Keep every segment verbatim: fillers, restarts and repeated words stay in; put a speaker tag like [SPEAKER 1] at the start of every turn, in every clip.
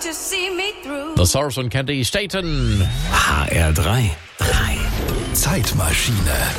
[SPEAKER 1] to see me through.
[SPEAKER 2] The Source und Candy Staten.
[SPEAKER 3] H R drei. drei. Zeitmaschine.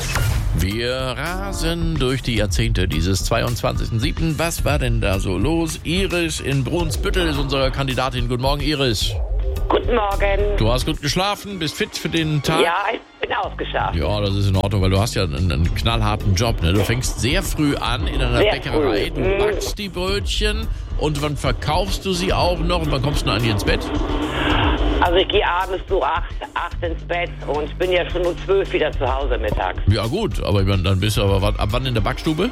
[SPEAKER 2] Wir rasen durch die Jahrzehnte dieses zweiundzwanzigsten siebten Was war denn da so los? Iris in Brunsbüttel ist unsere Kandidatin. Guten Morgen, Iris.
[SPEAKER 4] Guten Morgen.
[SPEAKER 2] Du hast gut geschlafen, bist fit für den Tag?
[SPEAKER 4] Ja, ich bin ausgeschlafen.
[SPEAKER 2] Ja, das ist in Ordnung, weil du hast ja einen, einen knallharten Job. Ne? Du fängst sehr früh an in einer
[SPEAKER 4] Sehr
[SPEAKER 2] Bäckerei.
[SPEAKER 4] früh.
[SPEAKER 2] Du
[SPEAKER 4] Mhm.
[SPEAKER 2] backst die Brötchen und wann verkaufst du sie auch noch? Und wann kommst du denn eigentlich ins Bett?
[SPEAKER 4] Also ich gehe abends so acht, acht ins Bett und ich bin ja schon um zwölf wieder zu Hause mittags.
[SPEAKER 2] Ja gut, aber ich meine, dann bist du aber wann- ab wann in der Backstube?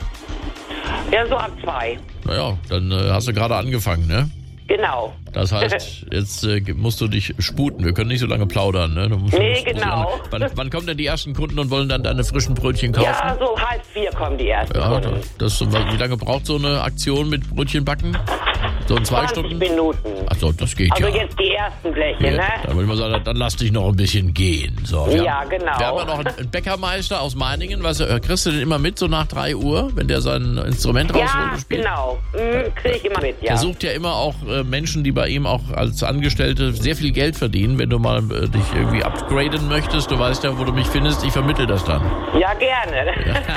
[SPEAKER 4] Ja, so ab zwei.
[SPEAKER 2] Naja, dann äh, hast du gerade angefangen, ne?
[SPEAKER 4] Genau.
[SPEAKER 2] Das heißt, jetzt äh, musst du dich sputen. Wir können nicht so lange plaudern, ne? Du musst,
[SPEAKER 4] Nee,
[SPEAKER 2] musst so
[SPEAKER 4] genau.
[SPEAKER 2] Lange, wann, wann kommen denn die ersten Kunden und wollen dann deine frischen Brötchen kaufen?
[SPEAKER 4] Ja, so halb vier kommen die ersten
[SPEAKER 2] Ja,
[SPEAKER 4] Kunden.
[SPEAKER 2] das, wie lange braucht so eine Aktion mit Brötchen backen? So in zwei
[SPEAKER 4] zwanzig
[SPEAKER 2] Stunden?
[SPEAKER 4] Minuten.
[SPEAKER 2] Achso, das geht
[SPEAKER 4] Also
[SPEAKER 2] ja.
[SPEAKER 4] jetzt die ersten Bleche,
[SPEAKER 2] Ja,
[SPEAKER 4] ne?
[SPEAKER 2] dann würde ich mal sagen, dann lass dich noch ein bisschen gehen. So, wir
[SPEAKER 4] Ja,
[SPEAKER 2] haben,
[SPEAKER 4] genau.
[SPEAKER 2] Wir haben ja noch einen Bäckermeister aus Meiningen. Weißt du, kriegst du den immer mit, so nach drei Uhr, wenn der sein Instrument rausholt
[SPEAKER 4] Ja,
[SPEAKER 2] und spielt?
[SPEAKER 4] genau. Mhm, kriege ich immer mit, ja.
[SPEAKER 2] Er sucht ja immer auch äh, Menschen, die bei ihm auch als Angestellte sehr viel Geld verdienen. Wenn du mal äh, dich irgendwie upgraden möchtest, du weißt ja, wo du mich findest, ich vermittle das dann.
[SPEAKER 4] Ja, gerne.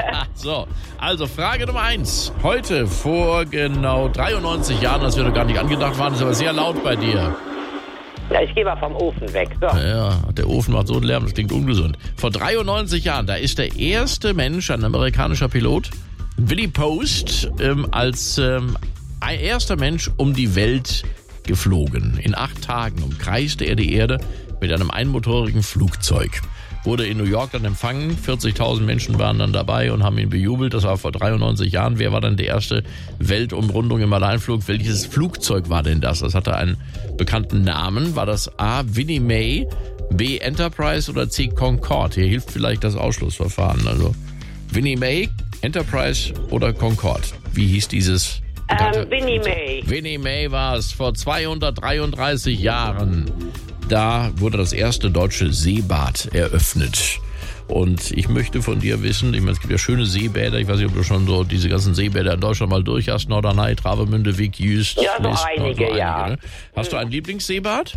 [SPEAKER 2] So, also Frage Nummer eins. Heute vor genau dreiundneunzig Jahren, das wird doch gar nicht angedacht waren, ist aber sehr laut bei dir.
[SPEAKER 4] Ja, ich gehe mal vom Ofen weg. So.
[SPEAKER 2] Ja, der Ofen macht so einen Lärm, das klingt ungesund. Vor dreiundneunzig Jahren, da ist der erste Mensch, ein amerikanischer Pilot, Willie Post, ähm, als ähm, ein erster Mensch um die Welt geflogen. In acht Tagen umkreiste er die Erde mit einem einmotorigen Flugzeug. Wurde in New York dann empfangen, vierzigtausend Menschen waren dann dabei und haben ihn bejubelt. Das war vor dreiundneunzig Jahren. Wer war dann die erste Weltumrundung im Alleinflug? Welches Flugzeug war denn das? Das hatte einen bekannten Namen. War das A. Winnie May, B. Enterprise oder C. Concorde? Hier hilft vielleicht das Ausschlussverfahren. Also Winnie May, Enterprise oder Concorde? Wie hieß dieses?
[SPEAKER 4] Ähm, Winnie May.
[SPEAKER 2] Winnie May war es vor zweihundertdreiunddreißig Jahren. Da wurde das erste deutsche Seebad eröffnet. Und ich möchte von dir wissen, ich meine, es gibt ja schöne Seebäder, ich weiß nicht, ob du schon so diese ganzen Seebäder in Deutschland mal durch hast, Norderney, Travemünde, Wick, Jüst.
[SPEAKER 4] Ja, so
[SPEAKER 2] List,
[SPEAKER 4] einige,
[SPEAKER 2] so
[SPEAKER 4] ja.
[SPEAKER 2] Ne? Hast du ein Lieblingsseebad?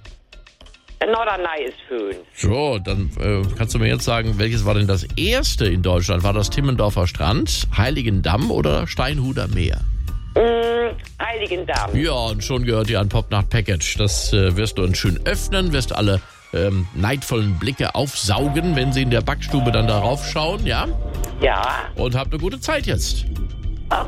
[SPEAKER 4] Norderney ist schön.
[SPEAKER 2] So, dann äh, kannst du mir jetzt sagen, welches war denn das erste in Deutschland? War das Timmendorfer Strand, Heiligendamm oder Steinhuder Meer?
[SPEAKER 4] Mm, Heiligendamm.
[SPEAKER 2] Ja, und schon gehört dir ein Popnacht-Package. Das äh, wirst du dann schön öffnen, wirst alle ähm, neidvollen Blicke aufsaugen, wenn sie in der Backstube dann darauf schauen, ja?
[SPEAKER 4] Ja.
[SPEAKER 2] Und habt eine gute Zeit jetzt.